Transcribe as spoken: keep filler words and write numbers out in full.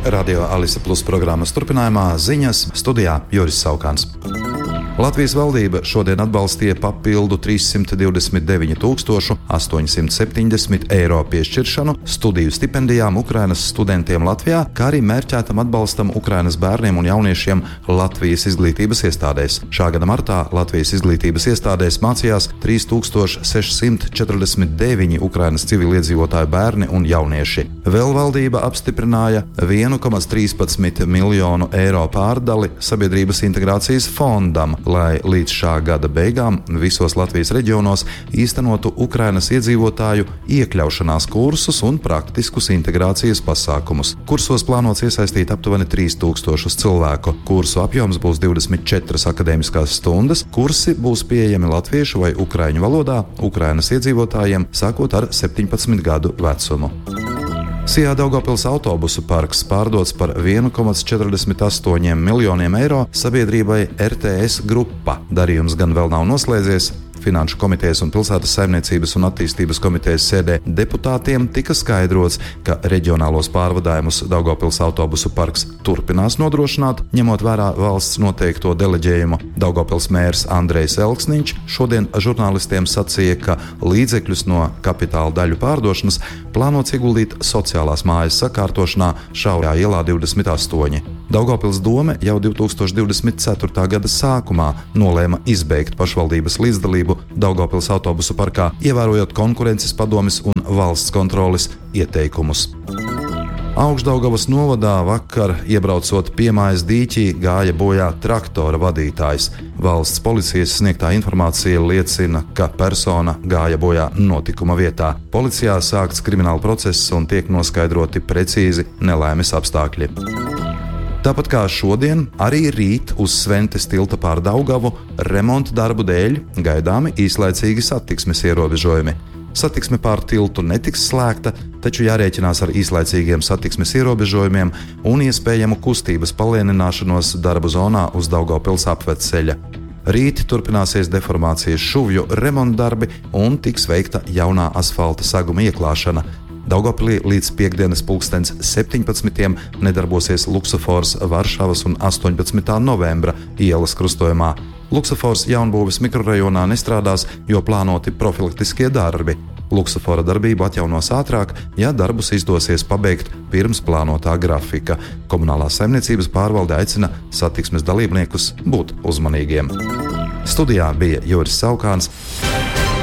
Radio Alise Plus programmas turpinājumā ziņas studijā Juris Saukāns. Latvijas valdība šodien atbalstīja papildu trīssimt divdesmit deviņi tūkstoši astoņsimt septiņdesmit eiro piešķiršanu studiju stipendijām Ukrainas studentiem Latvijā, kā arī mērķētam atbalstam Ukrainas bērniem un jauniešiem Latvijas izglītības iestādēs. Šā gada martā Latvijas izglītības iestādēs mācījās trīs tūkstoši sešsimt četrdesmit deviņi Ukrainas civiliedzīvotāju bērni un jaunieši. Vēl valdība apstiprināja vienu komats trīspadsmit miljonu eiro pārdali Sabiedrības integrācijas fondam, lai līdz šā gada beigām visos Latvijas reģionos īstenotu Ukrainas iedzīvotāju iekļaušanās kursus un praktiskus integrācijas pasākumus. Kursos plānots iesaistīt aptuveni trīs tūkstošus cilvēku. Kursu apjoms būs divdesmit četras akadēmiskās stundas. Kursi būs pieejami latviešu vai ukraiņu valodā Ukrainas iedzīvotājiem sākot ar septiņpadsmit gadu vecumu. Sijā Daugavpils autobusu parks pārdots par vienu komats četrdesmit astoņiem miljoniem eiro sabiedrībai R T S Grupa. Darījums gan vēl nav noslēdzies. Finanšu komitejas un pilsētas saimniecības un attīstības komitejas sēdē deputātiem tika skaidrots, ka reģionālos pārvadājumus Daugavpils autobusu parks turpinās nodrošināt, ņemot vērā valsts noteikto deleģējumu. Daugavpils mērs Andrejs Elksniņš šodien žurnālistiem sacīja, ka līdzekļus no kapitāla daļu pārdošanas plānots ieguldīt sociālās mājas sakārtošanā Šaurā ielā divdesmit astoņi. Daugavpils dome jau divi tūkstoši divdesmit ceturtā gada sākumā nolēma izbeigt pašvaldības līdzdalību Daugavpils autobusu parkā, ievērojot konkurences padomes un valsts kontroles ieteikumus. Augšdaugavas novadā vakar, iebraucot Piemājas dīķī, gāja bojā traktora vadītājs. Valsts policijas sniegtā informācija liecina, ka persona gāja bojā notikuma vietā. Policijā sākts krimināla process un tiek noskaidroti precīzi nelaimes apstākļi. Tāpat kā šodien, arī rīt uz Sventes tilta pār Daugavu remonta darbu dēļ gaidāmi īslaicīgi satiksmes ierobežojumi. Satiksme pār tiltu netiks slēgta, taču jārēķinās ar īslaicīgiem satiksmes ierobežojumiem un iespējamu kustības palēnināšanos darbu zonā uz Daugavpils apvedceļa. Rīt turpināsies deformācijas šuvju remontdarbi un tiks veikta jaunā asfalta saguma ieklāšana. Daugavpilī līdz piektdienas pulkstens septiņpadsmitiem nedarbosies luksofors Varšavas un astoņpadsmitā novembra ielas krustojumā. Luksofors jaunbūves mikrorajonā nestrādās, jo plānoti profilaktiskie darbi. Luksofora darbību atjaunos ātrāk, ja darbus izdosies pabeigt pirms plānotā grafika. Komunālās saimniecības pārvalde aicina satiksmes dalībniekus būt uzmanīgiem. Studijā bija Juris Saukāns.